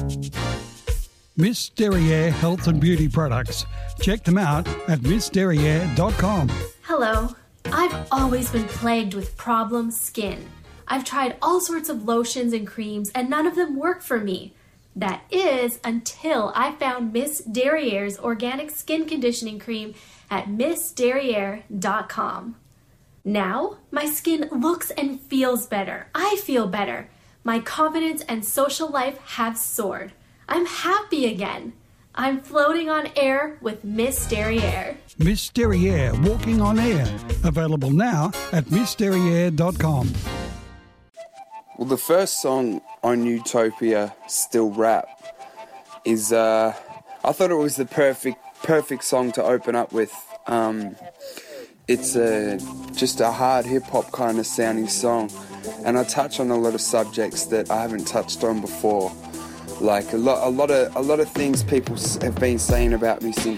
Miss Derriere Health and Beauty Products. Check them out at missderriere.com. Hello. I've always been plagued with problem skin. I've tried all sorts of lotions and creams and none of them work for me. That is until I found Miss Derriere's organic skin conditioning cream at missderriere.com. Now, my skin looks and feels better. I feel better. My confidence and social life have soared. I'm happy again. I'm floating on air with Miss Derriere. Miss Derriere Walking on Air. Available now at missderriere.com. Well, the first song on Utopia, Still Rap, is, I thought it was the perfect song to open up with. It's just a hard hip-hop kind of sounding song, and I touch on a lot of subjects that I haven't touched on before. Like a lot of things people have been saying about me since